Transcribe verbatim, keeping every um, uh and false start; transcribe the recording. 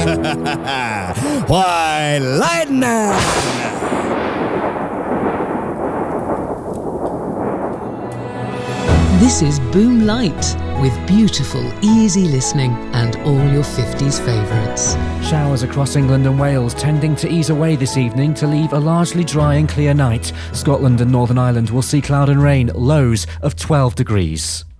Why, lightning! This is Boom Light, with beautiful, easy listening and all your fifties favourites. Showers across England and Wales tending to ease away this evening to leave a largely dry and clear night. Scotland and Northern Ireland will see cloud and rain, lows of twelve degrees.